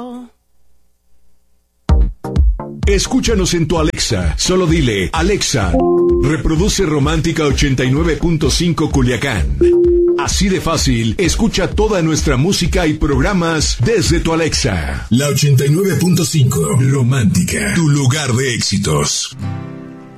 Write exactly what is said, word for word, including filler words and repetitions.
girl. Escúchanos en tu Alexa. Solo dile, Alexa, reproduce Romántica ochenta y nueve punto cinco Culiacán. Así de fácil, escucha toda nuestra música y programas desde tu Alexa. La ochenta y nueve punto cinco, Romántica, tu lugar de éxitos.